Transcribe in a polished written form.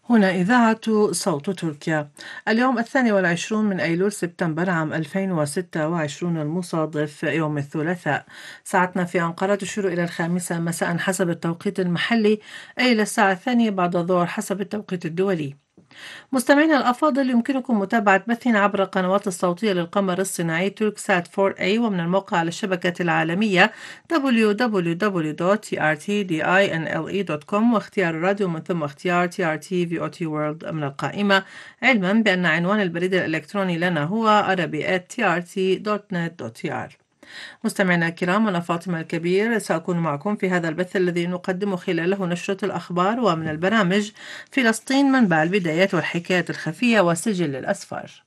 هنا إذاعة صوت تركيا. اليوم 22 من أيلول سبتمبر عام 2026 المصادف يوم الثلاثاء. ساعتنا في أنقرة تشير إلى 5 مساء حسب التوقيت المحلي، أي إلى الساعة 2 بعد الظهر حسب التوقيت الدولي. مستمعينا الأفاضل، يمكنكم متابعة بثنا عبر القنوات الصوتية للقمر الصناعي توركسات 4A، ومن الموقع على الشبكة العالمية www.trtdinle.com، واختيار الراديو من ثم اختيار TRT VOT World من القائمة، علما بأن عنوان البريد الإلكتروني لنا هو arabi@trt.net.tr. مستمعينا الكرام، أنا فاطمة الكبير سأكون معكم في هذا البث الذي نقدم خلاله نشرة الأخبار ومن البرامج: فلسطين منبع البدايات والحكايات الخفية وسجل الأسفار.